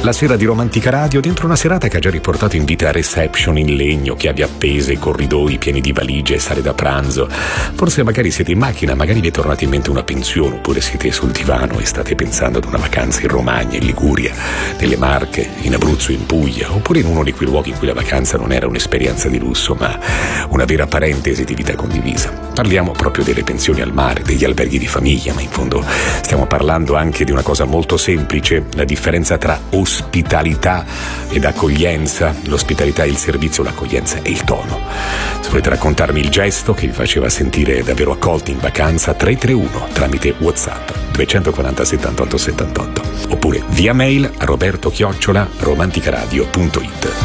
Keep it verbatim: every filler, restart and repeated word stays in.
La sera di Romantica Radio, dentro una serata che ha già riportato in vita reception in legno, chiavi appese, corridoi pieni di valigie, sale da pranzo. Forse magari siete in macchina, magari vi è tornata in mente una pensione, oppure siete sul divano e state pensando ad una vacanza in Romagna, in Liguria, nelle Marche, in Abruzzo, in Puglia, oppure in uno di quei luoghi in cui la vacanza non era un'esperienza di lusso, ma una vera parentesi di vita condivisa. Parliamo proprio delle pensioni al mare, degli alberghi di famiglia, ma in fondo stiamo parlando anche di una cosa molto semplice, la differenza tra ospitalità ed accoglienza. L'ospitalità è il servizio, l'accoglienza è il tono. Se volete raccontarmi il gesto che vi faceva sentire davvero accolti in vacanza, tre tre uno tramite WhatsApp duecentoquaranta settantotto settantotto, oppure via mail a roberto chiocciola romanticaradio punto it.